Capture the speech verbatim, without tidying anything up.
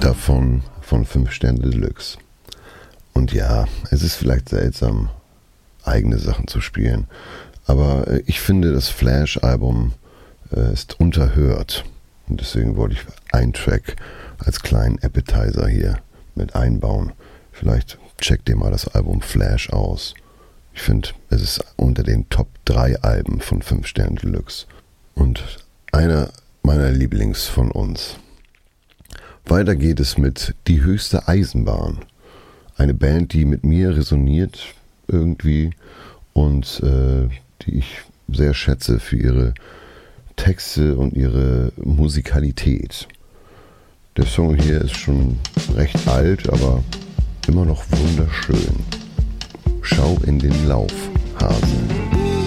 davon von fünf Sterne Deluxe. Und ja, es ist vielleicht seltsam, eigene Sachen zu spielen, aber ich finde, das Flash-Album äh, ist unterhört. Und deswegen wollte ich einen Track als kleinen Appetizer hier mit einbauen. Vielleicht checkt ihr mal das Album Flash aus. Ich finde, es ist unter den Top drei Alben von fünf Sterne Deluxe. Und einer meiner Lieblings von uns. Weiter geht es mit Die höchste Eisenbahn. Eine Band, die mit mir resoniert irgendwie und äh, die ich sehr schätze für ihre Texte und ihre Musikalität. Der Song hier ist schon recht alt, aber immer noch wunderschön. Schau in den Lauf, Hase.